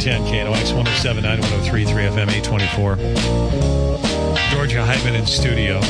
10, KNOX 107.9, 103.3 FM, 824. Georgia Hyman in studio.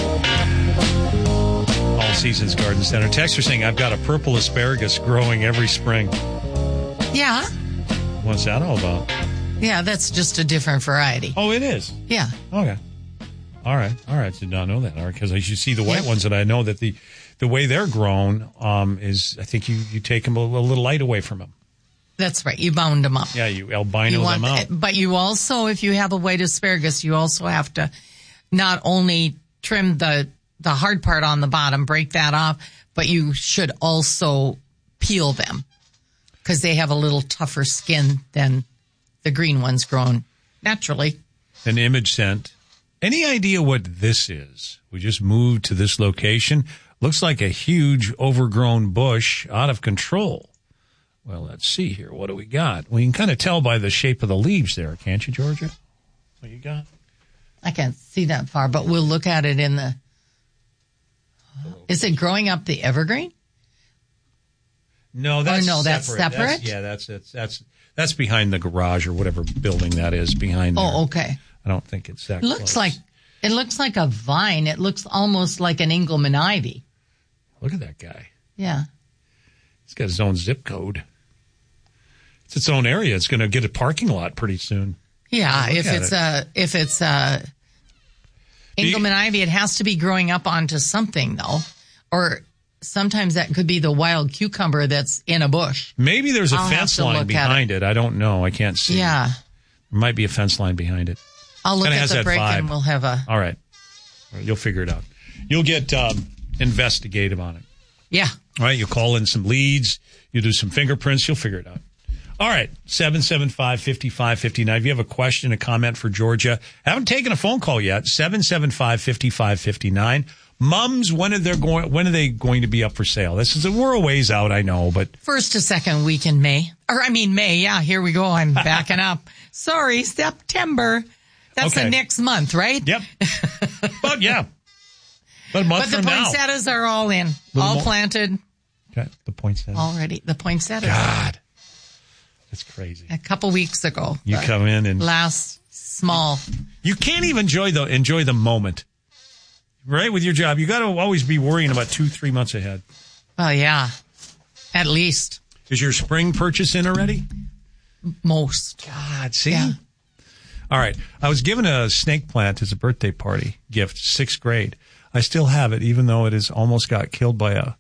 All Seasons Garden Center. Texter saying, I've got a purple asparagus growing every spring. Yeah. What's that all about? Yeah, that's just a different variety. Oh, it is? Yeah. Okay. All right. Did not know that. All right, because as you see the white ones, that I know that the way they're grown is, I think you take them a little light away from them. That's right. You bound them up. Yeah, you albino them out. But you also, if you have a white asparagus, you also have to not only trim the hard part on the bottom, break that off, but you should also peel them because they have a little tougher skin than the green ones grown naturally. An image sent. Any idea what this is? We just moved to this location. Looks like a huge overgrown bush out of control. Well, let's see here. What do we got? Well, you can kind of tell by the shape of the leaves there, can't you, Georgia? What you got? I can't see that far, but we'll look at it in the... Is it growing up the evergreen? No, that's separate. That's behind the garage or whatever building that is behind there. Oh, okay. I don't think it's that It looks like a vine. It looks almost like an Engelmann ivy. Look at that guy. Yeah. He's got his own zip code. It's its own area. It's going to get a parking lot pretty soon. Yeah, if it's Engelmann ivy, it has to be growing up onto something though, or sometimes that could be the wild cucumber that's in a bush. Maybe there's a fence line behind it. I don't know. I can't see. Yeah, there might be a fence line behind it. I'll look at the break and we'll have a. All right, you'll figure it out. You'll get investigative on it. Yeah. All right, you'll call in some leads. You do some fingerprints. You'll figure it out. All right, 775-5559. If you have a question, a comment for Georgia, haven't taken a phone call yet, 775-5559. Mums, when are they going to be up for sale? We're a ways out, I know, but... First to second week in May. May, yeah, here we go. I'm backing up. Sorry, September. That's the next month, right? Yep. But, yeah. But a month from now. But the poinsettias are all in, all planted. Okay, the poinsettias. Already, the poinsettias. God. That's crazy. A couple weeks ago. You come in and last small. You can't even enjoy the moment, right? With your job, you got to always be worrying about 2-3 months ahead. Well, yeah, at least. Is your spring purchase in already? Most. God, see. Yeah. All right, I was given a snake plant as a birthday party gift, 6th grade. I still have it, even though it has almost got killed by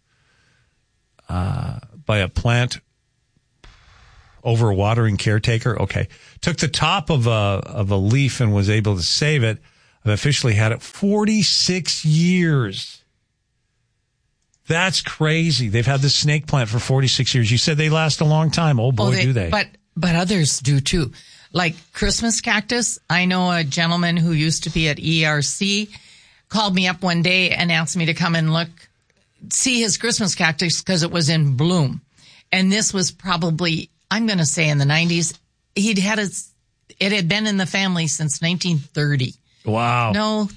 a plant overwatering caretaker. Okay. Took the top of a leaf and was able to save it. I've officially had it 46 years. That's crazy. They've had this snake plant for 46 years. You said they last a long time. Oh boy, do they. But others do too. Like Christmas cactus. I know a gentleman who used to be at ERC called me up one day and asked me to come and see his Christmas cactus because it was in bloom. And this was probably, I'm going to say in the 90s. It had been in the family since 1930. Wow. No,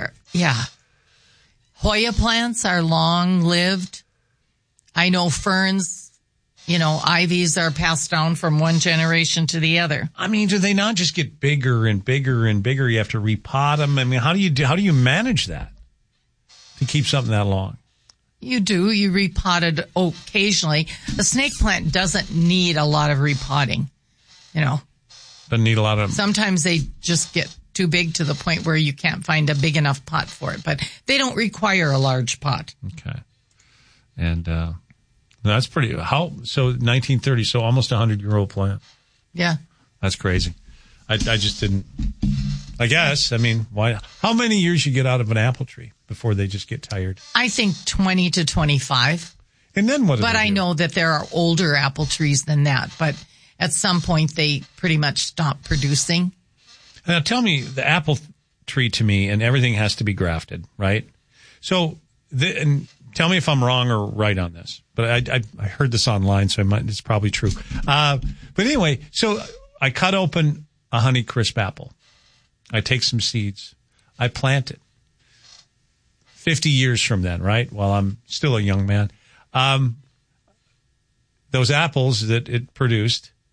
Hoya plants are long-lived. I know ferns, ivies are passed down from one generation to the other. I mean, do they not just get bigger and bigger and bigger? You have to repot them. I mean, how do you manage that to keep something that long? You do. You repot it occasionally. The snake plant doesn't need a lot of repotting, Doesn't need a lot of... Sometimes they just get too big to the point where you can't find a big enough pot for it, but they don't require a large pot. Okay. And that's pretty... So 1930, so almost a 100-year-old plant. Yeah. That's crazy. I just didn't... I guess. I mean, why? How many years you get out of an apple tree before they just get tired? I think 20 to 25. And then what do they do? But I know that there are older apple trees than that. But at some point, they pretty much stop producing. Now, tell me, the apple tree to me, and everything has to be grafted, right? So, and tell me if I'm wrong or right on this. But I heard this online, so it's probably true. But anyway, so I cut open a Honeycrisp apple. I take some seeds. I plant it. 50 years from then, right? While I'm still a young man. Those apples that it produced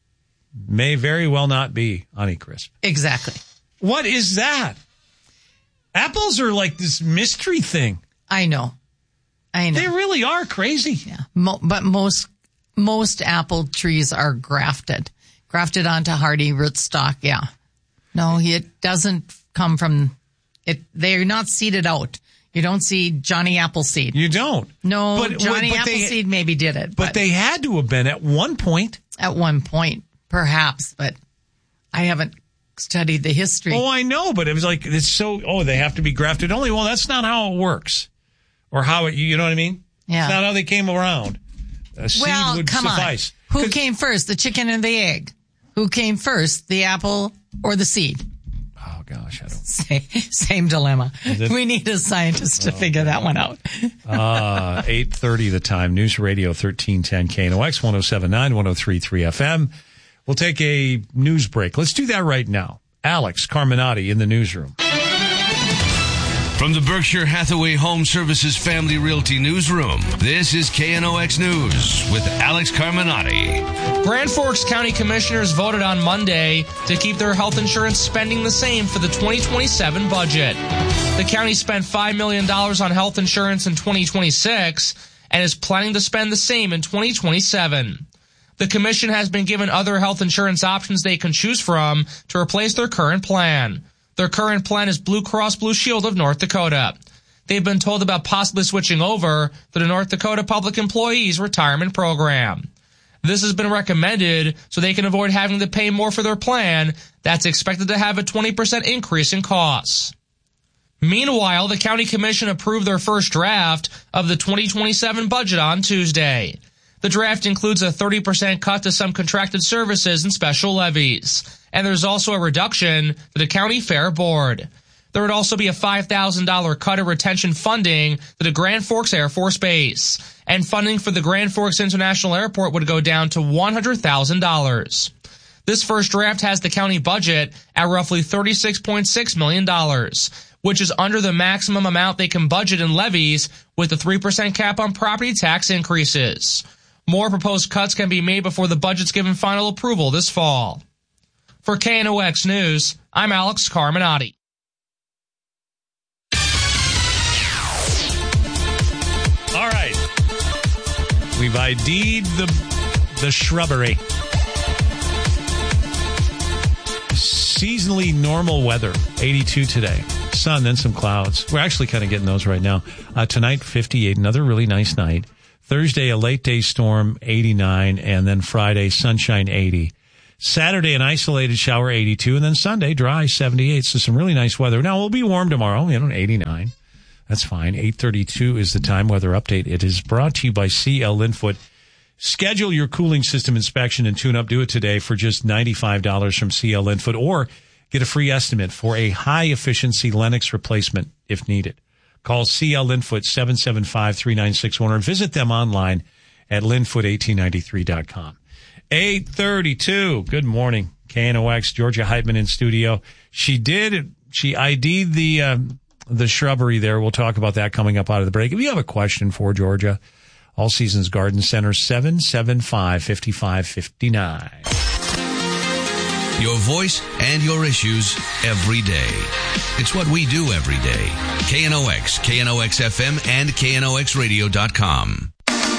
may very well not be Honeycrisp. Exactly. What is that? Apples are like this mystery thing. I know. They really are crazy. Yeah. But most apple trees are grafted onto hardy rootstock. Yeah. No, it doesn't come from it. They're not seeded out. You don't see Johnny Appleseed. You don't. No, but Johnny Appleseed maybe did it. But they had to have been at one point. At one point, perhaps, but I haven't studied the history. Oh, I know, but it was like, they have to be grafted only. Well, that's not how it works. Or how it, you know what I mean? Yeah. It's not how they came around. A seed would suffice. Who came first, the chicken and the egg? Who came first, the apple or the seed? Oh, gosh, I don't. Same dilemma. We need a scientist to figure that one out. 8:30 the time. News Radio 1310 KNOX 107.9, 103.3 FM. We'll take a news break. Let's do that right now. Alex Carminati in the newsroom. From the Berkshire Hathaway Home Services Family Realty Newsroom, this is KNOX News with Alex Carminati. Grand Forks County Commissioners voted on Monday to keep their health insurance spending the same for the 2027 budget. The county spent $5 million on health insurance in 2026 and is planning to spend the same in 2027. The commission has been given other health insurance options they can choose from to replace their current plan. Their current plan is Blue Cross Blue Shield of North Dakota. They've been told about possibly switching over to the North Dakota Public Employees Retirement Program. This has been recommended so they can avoid having to pay more for their plan that's expected to have a 20% increase in costs. Meanwhile, the County Commission approved their first draft of the 2027 budget on Tuesday. The draft includes a 30% cut to some contracted services and special levies. And there's also a reduction for the County Fair Board. There would also be a $5,000 cut of retention funding to the Grand Forks Air Force Base. And funding for the Grand Forks International Airport would go down to $100,000. This first draft has the county budget at roughly $36.6 million, which is under the maximum amount they can budget in levies with a 3% cap on property tax increases. More proposed cuts can be made before the budget's given final approval this fall. For KNOX News, I'm Alex Carminati. All right. We've ID'd the shrubbery. Seasonally normal weather, 82 today. Sun, then some clouds. We're actually kind of getting those right now. Tonight, 58, another really nice night. Thursday, a late day storm, 89, and then Friday, sunshine, 80. Saturday, an isolated shower, 82, and then Sunday, dry, 78. So some really nice weather. Now, we'll be warm tomorrow, 89. That's fine. 8:32 is the time weather update. It is brought to you by CL Linfoot. Schedule your cooling system inspection and tune-up. Do it today for just $95 from CL Linfoot, or get a free estimate for a high-efficiency Lennox replacement if needed. Call CL Linfoot 775-3961 or visit them online at linfoot1893.com. 8:32. Good morning. KNOX, Georgia Heitman in studio. She ID'd the shrubbery there. We'll talk about that coming up out of the break. If you have a question for Georgia, All Seasons Garden Center, 775-5559. Your voice and your issues every day. It's what we do every day. KNOX, KNOX FM, and KNOXradio.com.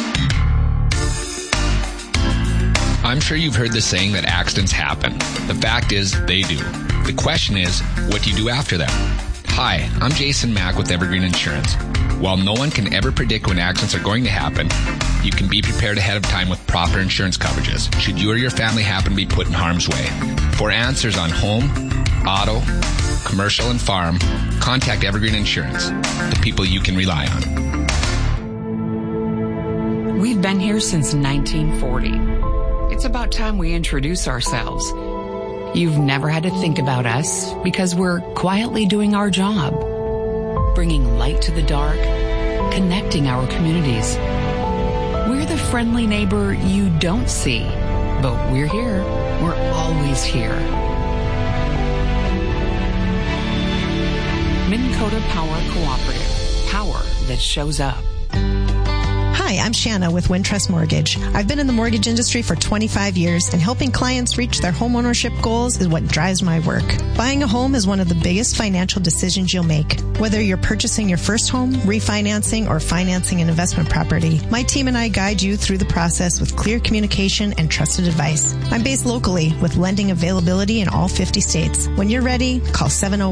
I'm sure you've heard the saying that accidents happen. The fact is, they do. The question is, what do you do after them? Hi, I'm Jason Mack with Evergreen Insurance. While no one can ever predict when accidents are going to happen, you can be prepared ahead of time with proper insurance coverages should you or your family happen to be put in harm's way. For answers on home, auto, commercial, and farm, contact Evergreen Insurance, the people you can rely on. We've been here since 1940. It's about time we introduce ourselves. You've never had to think about us because we're quietly doing our job, bringing light to the dark, connecting our communities. We're the friendly neighbor you don't see, but we're here. We're always here. Minn Kota Power Cooperative. Power that shows up. Hi, I'm Shanna with Wintrust Mortgage. I've been in the mortgage industry for 25 years, and helping clients reach their homeownership goals is what drives my work. Buying a home is one of the biggest financial decisions you'll make. Whether you're purchasing your first home, refinancing, or financing an investment property, my team and I guide you through the process with clear communication and trusted advice. I'm based locally with lending availability in all 50 states. When you're ready, call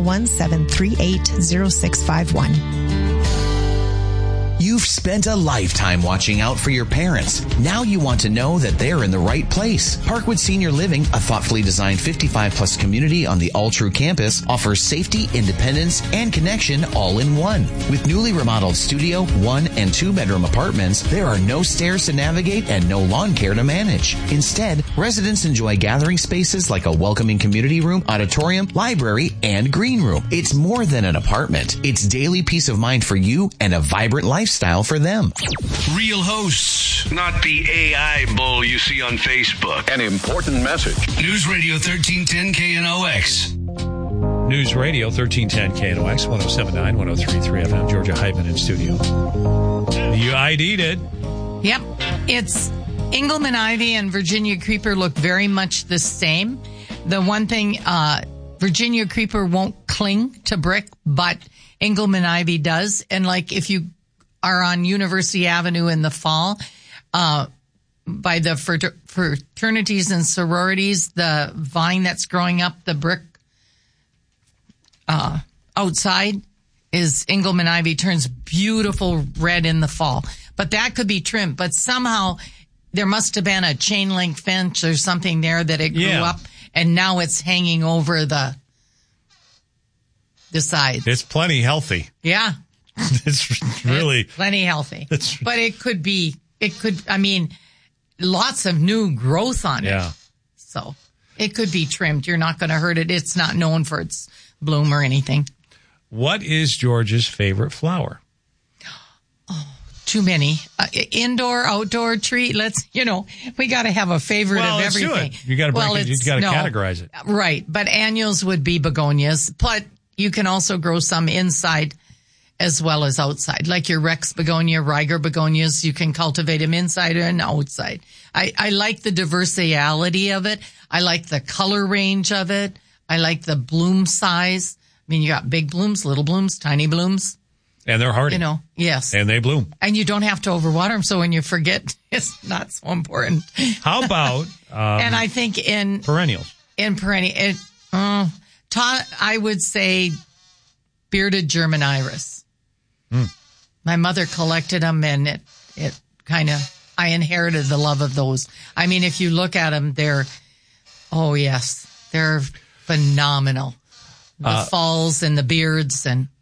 701-738-0651. You've spent a lifetime watching out for your parents. Now you want to know that they're in the right place. Parkwood Senior Living, a thoughtfully designed 55-plus community on the All True campus, offers safety, independence, and connection all in one. With newly remodeled studio, 1- and 2-bedroom apartments, there are no stairs to navigate and no lawn care to manage. Instead, residents enjoy gathering spaces like a welcoming community room, auditorium, library, and green room. It's more than an apartment. It's daily peace of mind for you and a vibrant lifestyle for them. Real hosts. Not the AI bull you see on Facebook. An important message. News Radio 1310 KNOX. News Radio 1310 KNOX, 107.9, 103.3 FM. Georgia Heitman in studio. You ID'd it. Yep. It's Engelmann ivy and Virginia creeper look very much the same. The one thing, Virginia creeper won't cling to brick, but Engelmann ivy does. And like if you are on University Avenue in the fall, by the fraternities and sororities, the vine that's growing up the brick outside is Engelmann ivy, turns beautiful red in the fall. But that could be trimmed. But somehow there must have been a chain link fence or something there that it grew up, and now it's hanging over the sides. It's plenty healthy. Yeah. It's really plenty healthy. But I mean, lots of new growth on it. Yeah. So it could be trimmed. You're not going to hurt it. It's not known for its bloom or anything. What is George's favorite flower? Oh, too many. Indoor, outdoor tree. We got to have a favorite of everything. Let's do it. You got to categorize it. Right. But annuals would be begonias. But you can also grow some inside as well as outside, like your Rex begonia, Riger begonias. You can cultivate them inside and outside. I like the diversity of it. I like the color range of it. I like the bloom size. I mean, you got big blooms, little blooms, tiny blooms. And they're hardy. Yes. And they bloom. And you don't have to overwater them, so when you forget, it's not so important. How about... and I think in... perennials. I would say bearded German iris. My mother collected them, and it kind of, I inherited the love of those. I mean, if you look at them, they're phenomenal. The falls and the beards, and